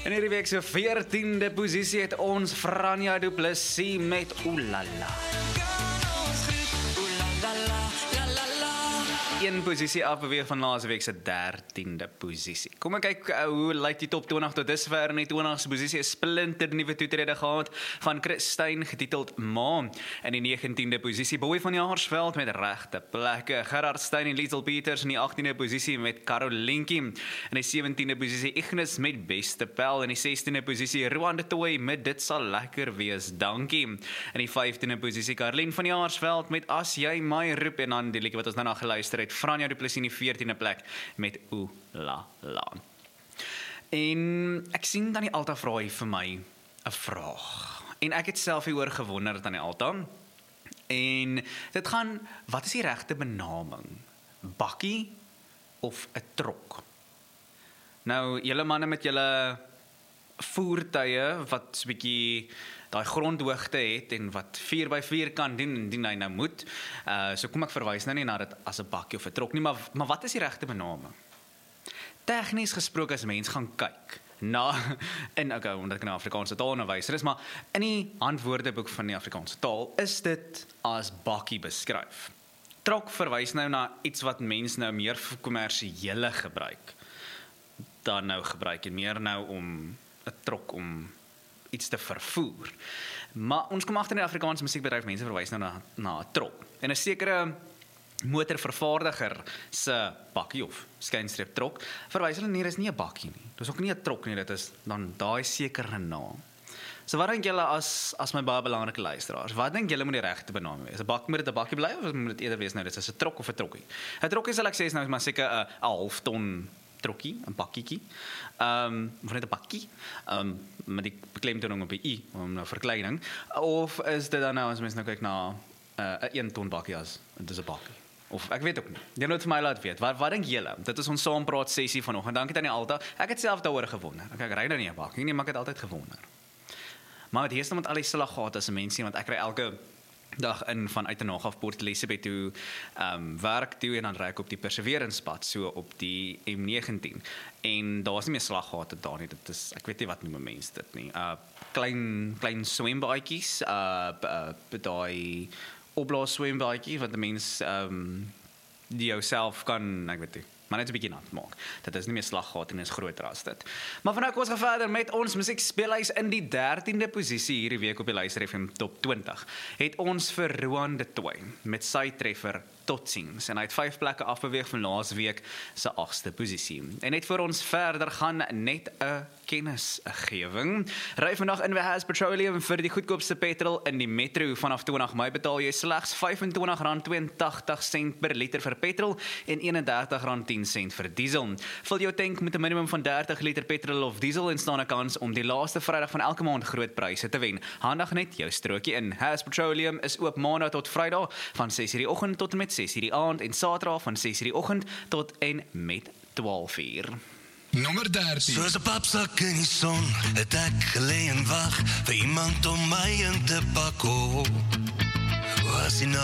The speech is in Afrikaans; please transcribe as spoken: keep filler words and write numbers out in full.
In hierdie week se veertiende posisie het ons Franja Du Plessis met Oolala. Een posisie afbeweeg van laas week se dertiende posisie. Kom ek kyk uh, hoe lyk die top twintig tot dusver. In die twintigste posisie is splinter nuwe toetrede gehad van Chris Stein getiteld Ma. In die negentiende posisie Boy van Jaarsveld met regte plekke. Gerard Stein en Liesel Peters in die agtiende posisie met Karolientjie. In die sewentiende posisie Ignis met Beste Pel. In die sestiende posisie Roan de Tooi met Dit sal lekker wees, dankie. In die vyftiende posisie Karlien van Jaarsveld met As jy my roep, en dan die liedjie wat ons nou na geluister het, Franja Du Plessis in die veertiende plek met Oolala. En ek sien dan die Alta vra hy vir my 'n vraag. En ek het self hieroor gewonder aan die Alta. En dit gaan, wat is die regte benaming? Bakkie of 'n trok? Nou, julle manne met julle voertuie wat so 'n bietjie daai grondhoogte het en wat vier by vier kan doen indien hy nou moet. Uh, so kom ek verwys nou nie na dit as 'n bakkie of 'n trok nie, maar, maar wat is die regte benaming? Tegnies gesproke as mens gaan kyk na, in, okay, omdat ek na Afrikaanse taal onderwyser is, maar in die handwoordeboek van die Afrikaanse taal is dit as bakkie beskryf. Trok verwys nou na iets wat mens nou meer vir kommersiële gebruik dan nou gebruik, en meer nou om 'n trok om iets te vervoer. Maar ons kom agter in die Afrikaanse musiekbedryf, mense verwys nou na, na 'n trok. En 'n sekere motorvervaardiger se bakkie of skynstreep trok, verwys hulle nie, dis nie 'n bakkie nie. Dis ook nie 'n trok nie, dit is dan daai sekere naam. So wat dink julle as as my baie belangrike luisteraars? Wat dink julle moet die regte benaming wees? 'n bakkie moet dit 'n bakkie bly of moet dit eerder wees nou dit is 'n trok of 'n trokkie? 'n Trokkie sal ek sê is nou maar seker 'n half ton trokkie, 'n bakkietjie. Ehm, um, of net 'n bakkie. Ehm, um, met die beklemtoning op die i om nou verkleining. Of is dit dan nou as mens nou kyk na 'n uh, een ton bakkie as dit is 'n bakkie? Of ek weet ook nie. Jy moet vir my laat weet. Wat wat dink julle? Dit is ons saampraat sessie vanoggend. Dankie aan die Alta. Ek het self daaroor gewonder. Ek, ek ry nou nie 'n bakkie nie, maar ek het altyd gewonder. Maar dit is nou met al die slaggate as 'n mens sien, want ek ry elke dag in vanuit en af Port Elizabeth toe um, werk toe en dan ry ek op die Perseverance pad, so op die M negentien. En daar's nie meer slaggate daar nie. Dit is, ek weet nie wat noem mense dit nie. Uh klein klein swembaadjies, uh, uh daai opblaas swembaadjie wat 'n mens um die jouself kan, ek weet nie, maar net 'n bietjie nat maak. Dit is nie meer slaggate en is groter as dit. Maar vannou kom ons gaan verder met ons musiekspeellys. In die dertiende posisie hierdie week op die Luister F M Top twintig het ons vir Roan de Tooi met sy treffer Totsiens, en hy het vyf plekke afbeweeg van laas week se agste posisie. En net voor ons verder gaan, net 'n kennisgewing. Ry vandag in Wehas Petroleum vir die goedkoopste petrol in die metro. Vanaf twintig Mei betaal jy slegs vyf en twintig rand tweeëntagtig sent per liter vir petrol en een en dertig rand tien sent vir diesel. Vul jou tank met 'n minimum van dertig liter petrol of diesel en staan 'n kans om die laaste Vrydag van elke maand groot pryse te wen. Handig net jou strokie in. Wehas Petroleum is oop Maandag tot Vrydag van ses uur die oggend tot en met ses uur die aand en Saterdag van ses uur die oggend tot en met twaalf uur. Nommer dertien. Soos 'n papsak in die son, het ek gelê en wag vir iemand om my in te pak. Oh, was hy nou